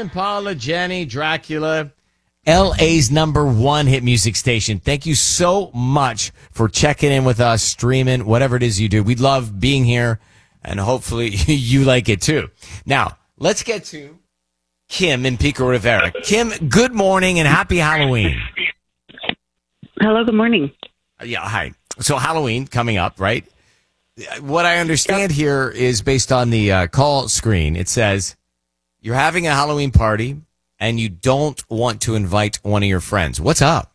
Impala, Jenny, Dracula, LA's #1 hit music station. Thank you so much for checking in with us, streaming, whatever it is you do. We love being here, and hopefully you like it too. Now, let's get to Kim in Pico Rivera. Kim, good morning and happy Halloween. Hello, good morning. Yeah, hi. So Halloween coming up, right? What I understand here is based on the call screen. It says you're having a Halloween party and you don't want to invite one of your friends. What's up?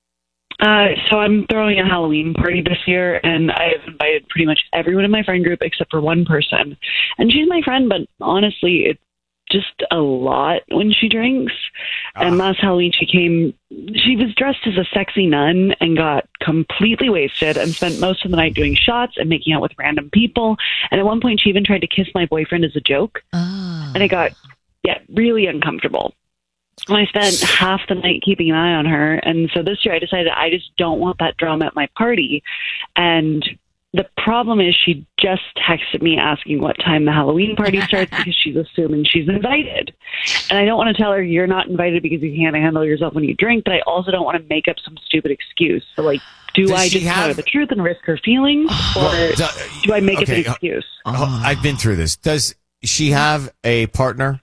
So I'm throwing a Halloween party this year, and I've invited pretty much everyone in my friend group except for one person. And she's my friend, but honestly, it's just a lot when she drinks. And last Halloween, she was dressed as a sexy nun and got completely wasted and spent most of the night doing shots and making out with random people. And at one point, she even tried to kiss my boyfriend as a joke. And it got, really uncomfortable. And I spent half the night keeping an eye on her. And so this year I decided I just don't want that drama at my party. And the problem is she just texted me asking what time the Halloween party starts because she's assuming she's invited. And I don't want to tell her you're not invited because you can't handle yourself when you drink, but I also don't want to make up some stupid excuse. So, like, do I just tell her the truth and risk her feelings, or do I make up an excuse? I've been through this. Does she have a partner?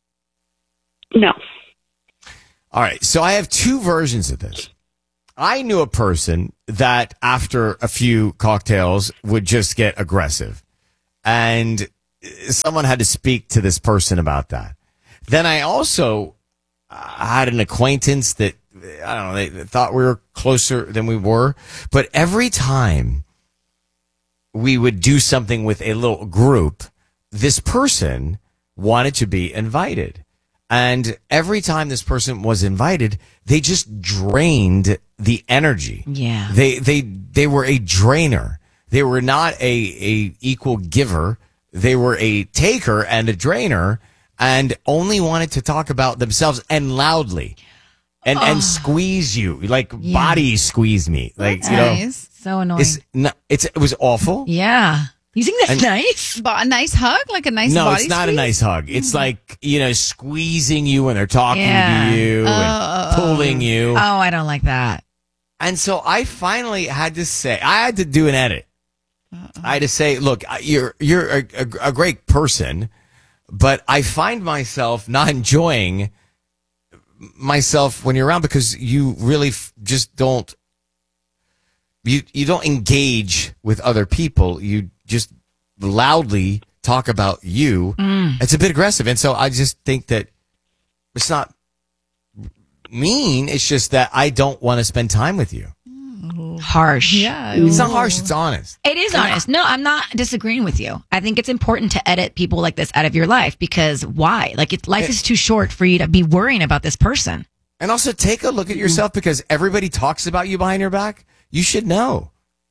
No. All right. So I have two versions of this. I knew a person that after a few cocktails would just get aggressive, and someone had to speak to this person about that. Then I also had an acquaintance that, I don't know, they thought we were closer than we were, but every time we would do something with a little group, this person wanted to be invited. And every time this person was invited, they just drained the energy. Yeah. They were a drainer. They were not a equal giver. They were a taker and a drainer, and only wanted to talk about themselves and loudly and squeeze you, like body squeeze me. Like, that's nice. So annoying. It was awful. Yeah. You think that's nice? But a nice hug? Like a nice body No, it's not squeeze? a nice hug. It's like, squeezing you when they're talking to you and pulling you. Oh, I don't like that. And so I finally had to say, I had to do an edit. I had to say, look, you're a great person, but I find myself not enjoying myself when you're around because you really just don't, you don't engage with other people. You just loudly talk about you. It's a bit aggressive. And so I just think that it's not mean. It's just that I don't want to spend time with you. Harsh. Yeah. It's not harsh. It's honest. It is honest. No, I'm not disagreeing with you. I think it's important to edit people like this out of your life because why? Like, life is too short for you to be worrying about this person. And also take a look at yourself because everybody talks about you behind your back. You should know.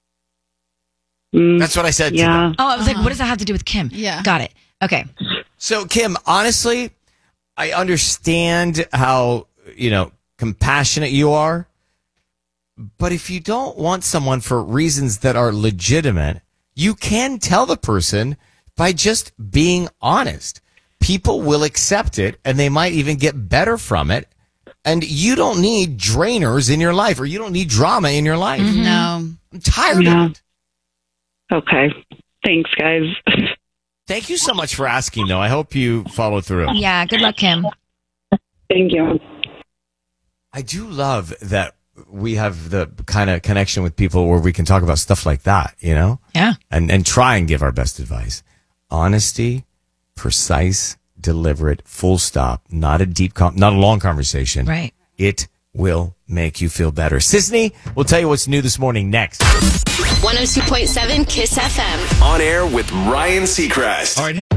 That's what I said to them. Oh, I was like, what does that have to do with Kim? Yeah. Got it. Okay. So, Kim, honestly, I understand how, compassionate you are. But if you don't want someone for reasons that are legitimate, you can tell the person by just being honest. People will accept it, and they might even get better from it. And you don't need drainers in your life, or you don't need drama in your life. No. I'm tired of it. Okay. Thanks, guys. Thank you so much for asking, though. I hope you follow through. Yeah. Good luck, Kim. Thank you. I do love that we have the kind of connection with people where we can talk about stuff like that, Yeah. and try and give our best advice. Honesty, precise, deliberate, full stop, not a long conversation. Right. It will make you feel better. Sisney, we'll tell you what's new this morning next. 102.7 KISS FM. On air with Ryan Seacrest. All right.